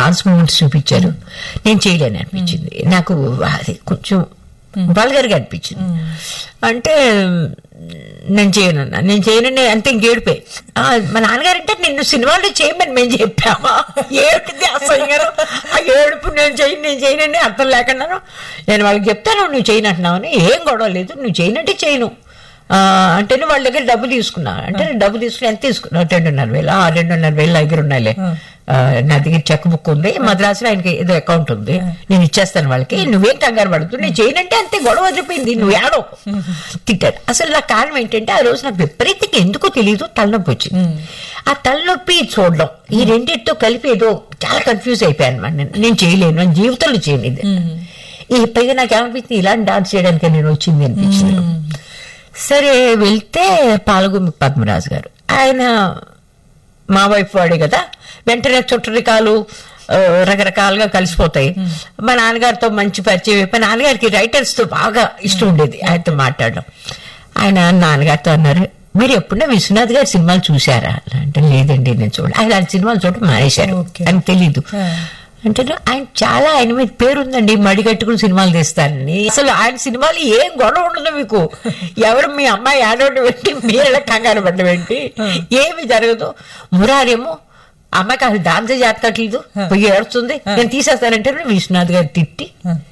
Dance moments చూపించారు. నేను చేయలేను అనిపించింది. నాకు అది కొంచెం వల్గర్ గా అనిపించింది. అంటే నేను చేయనని అంతే ఇంకేడిపోయి. మా నాన్నగారు అంటే నిన్ను సినిమాలో చేయమని మేము చెప్పామా, ఏమిటిది అసలు ఆ ఏడుపు, నేను చేయనని అర్థం లేకున్నాను. నేను వాళ్ళకి చెప్తాను నువ్వు చేయనంటున్నావు అని. ఏం గొడవ లేదు, నువ్వు చేయనంటే చేయను అంటే వాళ్ళ దగ్గర డబ్బు తీసుకున్నా. అంటే డబ్బు తీసుకుని ఎంత తీసుకున్నావు? 2,500,000. 2,500,000 దగ్గర ఉన్నాయిలే, నా దగ్గర చెక్ బుక్ ఉంది, మద్రాసులో ఆయనకి ఏదో అకౌంట్ ఉంది, నేను ఇచ్చేస్తాను వాళ్ళకి, నువ్వేం కంగారు పడుతుంది, నేను చేయనంటే అంతే, గొడవ వదిలిపోయింది, నువ్వు ఏడో తిట్టాడు. అసలు నా కారణం ఏంటంటే ఆ రోజు నాకు విపరీతంగా ఎందుకో తెలియదు తలనొప్పి వచ్చింది. ఆ తలనొప్పి చూడడం ఈ రెండింటితో కలిపి ఏదో చాలా కన్ఫ్యూజ్ అయిపోయాను అనమాట. నేను చేయలేను, నేను జీవితంలో చేయను ఇది. ఈ పైగా నాకు ఏమనిపించింది, ఇలాంటి డాన్స్ చేయడానికి నేను వచ్చింది అనిపించింది. సరే వెళ్తే పాలగుమ్మి పద్మరాజు గారు, ఆయన మా వైఫ్ వాడే కదా, వెంటనే చుట్టరికాలు రకరకాలుగా కలిసిపోతాయి. మా నాన్నగారితో మంచి పరిచయం. మా నాన్నగారికి రైటర్స్ తో బాగా ఇష్టం ఉండేది, ఆయనతో మాట్లాడడం. ఆయన నాన్నగారితో అన్నారు, మీరు ఎప్పుడన్నా విశ్వనాథ్ గారి సినిమాలు చూసారా అంటే, లేదండి నేను చూడ. ఆయన సినిమాలు చూడటం మానేశారు, ఆయనకు తెలీదు. అంటే ఆయన మీద పేరుందండి, మడిగట్టుకుని సినిమాలు తీస్తారని. అసలు ఆయన సినిమాలు ఏం గొడవ ఉండదు మీకు, ఎవరు మీ అమ్మాయి ఆడవడం ఏంటి, మీరెలా కంగారు పడడం ఏంటి, ఏమి జరగదు. మురారేమో అమ్మాయికి అసలు డాన్స్ జాతకట్లేదు, పోయి ఏడుస్తుంది, నేను తీసేస్తానంటే విశ్వనాథ్ గారు తిట్టి,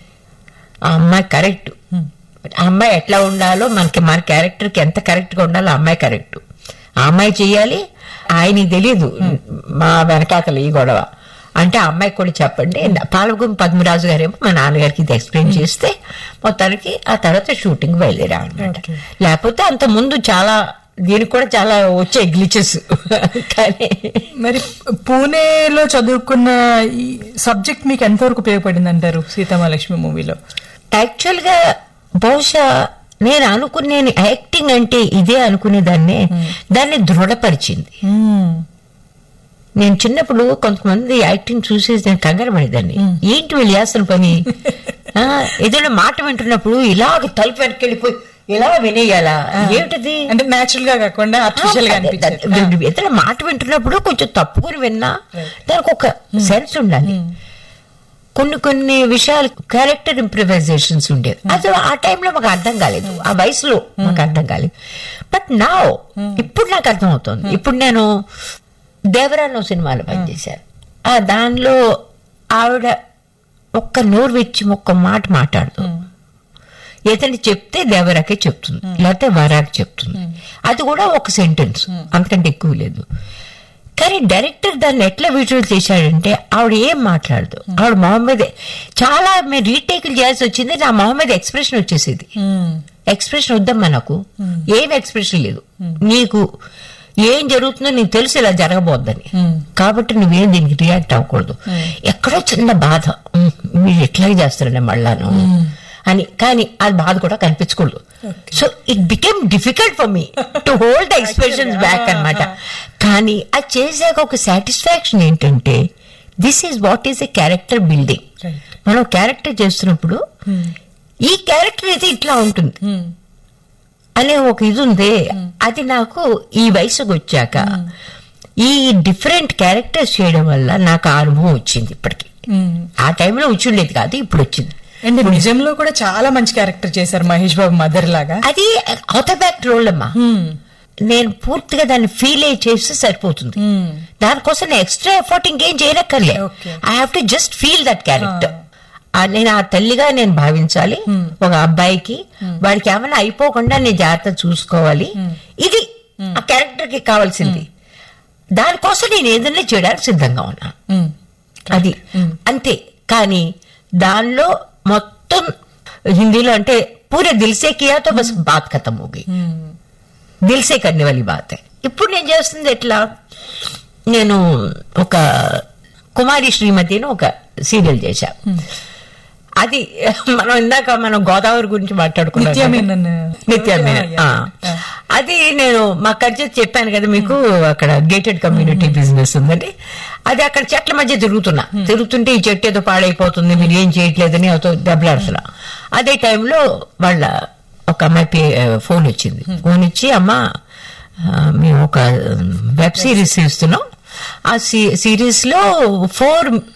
ఆ అమ్మాయి కరెక్ట్, ఆ అమ్మాయి ఎట్లా ఉండాలో మనకి, మన క్యారెక్టర్కి ఎంత కరెక్ట్ గా ఉండాలో ఆ అమ్మాయి కరెక్ట్, ఆ అమ్మాయి చెయ్యాలి, ఆయనకి తెలియదు మా వెనకాతలు ఈ గొడవ అంటే. ఆ అమ్మాయికి కూడా చెప్పండి. పాలగుమ్మి పద్మరాజు గారేమో మా నాన్నగారికి ఇది ఎక్స్ప్లెయిన్ చేస్తే మొత్తానికి ఆ తర్వాత షూటింగ్ బయలుదేరా అనమాట. లేకపోతే అంత ముందు చాలా దీనికి కూడా చాలా వచ్చాయి గ్లిచెస్. కానీ మరి పూణేలో చదువుకున్న ఈ సబ్జెక్ట్ మీకు ఎంతవరకు ఉపయోగపడింది అంటారు సీతామహాలక్ష్మి మూవీలో? యాక్చువల్ గా బహుశా నేను అనుకునే యాక్టింగ్ అంటే ఇదే అనుకునేదాన్ని, దాన్ని దృఢపరిచింది. నేను చిన్నప్పుడు కొంతమంది యాక్టింగ్ చూసేసి నేను కంగారు పడేదాన్ని, ఏంటి వీళ్ళు చేస్తున్న పని, ఏదైనా మాట వింటున్నప్పుడు ఇలాగ తలుపు వెనక్కి వెళ్ళిపోయి ఇలా వినేయాలా, ఏమిటిది అంటే నేచురల్ గా కాకుండా ఆర్టిఫిషియల్ గా అనిపించేది. ఏదైనా మాట వింటున్నప్పుడు కొంచెం తప్పుకొని విన్నా దానికి ఒక సెన్స్ ఉండాలి. కొన్ని విషయాలు క్యారెక్టర్ ఇంప్రూవైజేషన్స్ ఉండేది, అసలు ఆ టైంలో మాకు అర్థం కాలేదు, ఆ వయసులో మాకు అర్థం కాలేదు. బట్ నా ఇప్పుడు నాకు అర్థం అవుతుంది. ఇప్పుడు నేను దేవరాను సినిమాలో పనిచేశాను, దానిలో ఆవిడ ఒక్క నోరు వెచ్చి ఒక్క మాట మాట్లాడుతూ ఏదైనా చెప్తే దేవరాకే చెప్తుంది, లేకపోతే వరాకి చెప్తుంది, అది కూడా ఒక సెంటెన్స్, అంతకంటే ఎక్కువ లేదు. కానీ డైరెక్టర్ దాన్ని ఎట్లా విజువల్ చేశాడంటే ఆవిడ ఏం మాట్లాడదు, ఆవిడ మొహం మీద చాలా మేము రీటేకులు చేయాల్సి వచ్చింది, నా మొహం మీద ఎక్స్ప్రెషన్ వచ్చేసేది. ఎక్స్ప్రెషన్ వద్దమ్మా నాకు, ఏం ఎక్స్ప్రెషన్ లేదు, నీకు ఏం జరుగుతుందో నీకు తెలుసు ఇలా జరగబోద్దని, కాబట్టి నువ్వేం దీనికి రియాక్ట్ అవ్వకూడదు. ఎక్కడో చిన్న బాధ, మీరు ఎట్లాగే చేస్తారండి మళ్ళాను అని, కానీ అది బాధ కూడా కనిపించకూడదు. So it became difficult for me to hold the expressions back అనమాట. కానీ అది చేసాక ఒక సాటిస్ఫాక్షన్ ఏంటంటే, this is what is a character building. మనం క్యారెక్టర్ చేస్తున్నప్పుడు ఈ క్యారెక్టర్ అయితే ఇట్లా ఉంటుంది అనే ఒక ఇది ఉంది. అది నాకు ఈ వయసుకు వచ్చాక ఈ డిఫరెంట్ క్యారెక్టర్స్ చేయడం వల్ల నాకు ఆ అనుభవం వచ్చింది. ఇప్పటికి ఆ టైంలో వచ్చి ఉండేది కాదు, ఇప్పుడు వచ్చింది. అండ్ నిజంలో కూడా చాలా మంచి క్యారెక్టర్ చేశారు మహేష్ బాబు మదర్ లాగా. అది ఆథోబ్యాక్ రోల్ అమ్మా, నేను పూర్తిగా దాన్ని ఫీల్ అయ్యి చేస్తే సరిపోతుంది. దానికోసం నేను ఎక్స్ట్రా ఎఫర్ట్ ఇంకేం చేయనక్కర్లే, I have to just feel that character. నేను ఆ తల్లిగా నేను భావించాలి, ఒక అబ్బాయికి వాడికి ఏమైనా అయిపోకుండా నేను జాగ్రత్త చూసుకోవాలి, ఇది ఆ క్యారెక్టర్ కి కావాల్సింది. దానికోసం నేను ఏదైనా చేయడానికి సిద్ధంగా ఉన్నా, అది అంతే. కానీ దానిలో మొత్తం హిందీలో అంటే పూరే దిల్సే కియా తో బస్ బాత్ ఖతం హో గయి, దిల్సే కర్నే వాలి బాత్ హై. ఇప్పుడు నేను చేస్తుంది ఎట్లా, నేను ఒక కుమారి శ్రీమతి అని ఒక సీరియల్ చేశా. అది మనం గోదావరి గురించి మాట్లాడుకున్నాం, నిత్యమేనన్. అది నేను మా ఖర్చు చెప్పాను కదా మీకు, అక్కడ గేటెడ్ కమ్యూనిటీ బిజినెస్ ఉందండి. అది అక్కడ చెట్ల మధ్య తిరుగుతుంటే ఈ చెట్టు ఏదో పాడైపోతుంది, మీరు ఏం చేయట్లేదని దెబ్బలాడుతున్నా. అదే టైంలో వాళ్ళ ఒక అమ్మాయి ఫోన్ వచ్చింది. ఫోన్ ఇచ్చి, అమ్మ మేము ఒక వెబ్ సిరీస్ చేస్తున్నాం, ఆ సిరీస్ లో 4